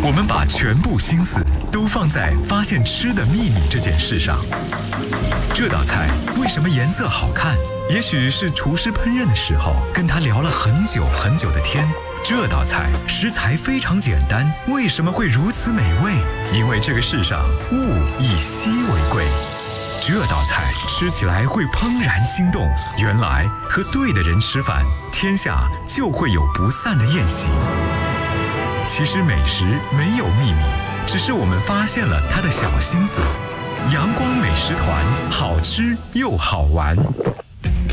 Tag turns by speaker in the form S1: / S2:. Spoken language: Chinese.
S1: 我们把全部心思都放在发现吃的秘密这件事上。这道菜为什么颜色好看？也许是厨师烹饪的时候跟他聊了很久很久的天。这道菜食材非常简单，为什么会如此美味？因为这个世上物以稀为贵。这道菜吃起来会怦然心动，原来和对的人吃饭，天下就会有不散的宴席。其实美食没有秘密，只是我们发现了它的小心思。阳光美食团，好吃又好玩。